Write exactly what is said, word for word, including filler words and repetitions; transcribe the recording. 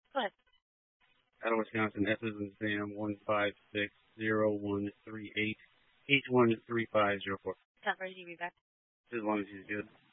Go ahead. Out of Wisconsin, S is in Sam, one five six zero one three eight H one three five zero four. Not ready to be back. As long as he's good.